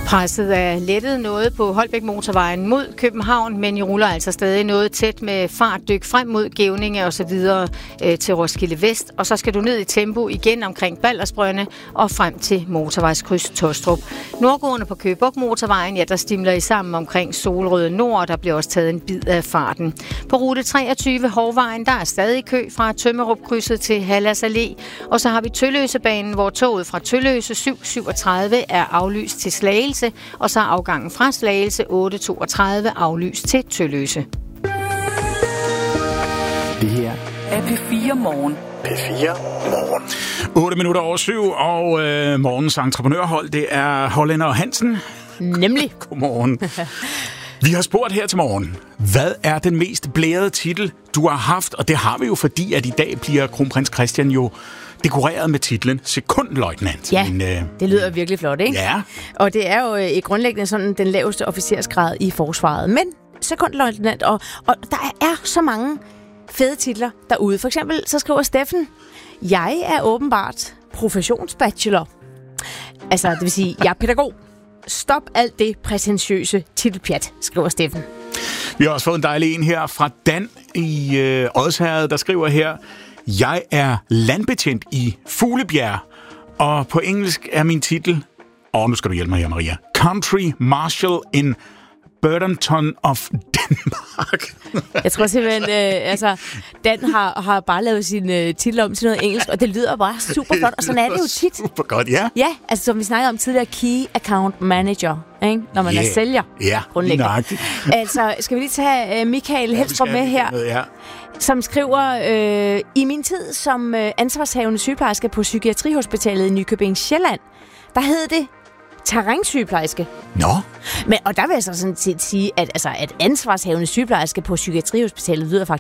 Presset er lettet noget på Holbæk Motorvejen mod København, men I ruller altså stadig noget tæt med fartdyk frem mod Gevninge og så videre til Roskilde Vest. Og så skal du ned i tempo igen omkring Baldersbrønde og frem til motorvejskryds Tostrup. Nordgående på Køge Bugt Motorvejen, ja, der stimler I sammen omkring Solrøde Nord, der bliver også taget en bid af farten. På rute 23 Hovvejen, der er stadig kø fra Tømmerup-krydset til Hallas Allé. Og så har vi Tølløsebanen, hvor toget fra Tølløse 7:37 er aflyst til Slagelse, og så er afgangen fra Slagelse 8:32 aflyst til Tølløse. Det her er P4 Morgen. P4 Morgen. 8:07, og morgens entreprenørhold, det er Hollænder og Hansen. Nemlig. Godmorgen. Vi har spurgt her til morgen, hvad er den mest blærede titel, du har haft? Og det har vi jo, fordi at i dag bliver kronprins Christian jo dekoreret med titlen sekundløjtnant. Ja, det lyder virkelig flot, ikke? Ja. Og det er jo i grundlæggende sådan den laveste officersgrad i forsvaret. Men sekundløjtnant, og der er så mange fede titler derude. For eksempel så skriver Steffen, jeg er åbenbart professionsbachelor. Altså, det vil sige, jeg er pædagog. Stop alt det prætentiøse titelpjat, skriver Steffen. Vi har også fået en dejlig en her fra Dan i Odsherred, der skriver her, jeg er landbetjent i Fuglebjerg, og på engelsk er min titel, nu skal du hjælpe mig her, Maria, Country Marshal in Burdenton of Denmark. Jeg tror simpelthen, Dan har bare lavet sin titel om til noget engelsk, og det lyder bare super flot, og sådan er det jo tit. Super godt, ja. Ja, altså som vi snakkede om tidligere, Key Account Manager, ikke? Når man er sælger. Ja, grundlæggende. Altså, skal vi lige tage Michael Helstrup med her, som skriver, i min tid som ansvarshavende sygeplejerske på Psykiatrihospitalet i Nykøbing Sjælland, der hed det terrænsygeplejerske. Nå. Men, og der vil jeg så sådan set sige, at ansvarshavende sygeplejerske på Psykiatrihospitalet lyder